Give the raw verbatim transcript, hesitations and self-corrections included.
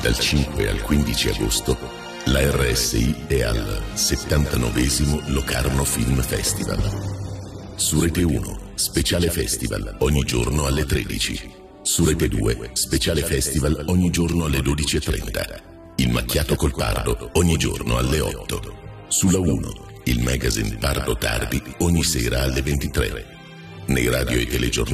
Dal cinque al quindici agosto la R S I è al settantanovesimo Locarno Film Festival. Su Rete uno, speciale festival ogni giorno alle tredici. Su Rete due, speciale festival ogni giorno alle dodici e trenta. Il macchiato col Pardo ogni giorno alle otto. Sulla uno, il magazine Pardo Tardi ogni sera alle ventitré. Nei radio e telegiornali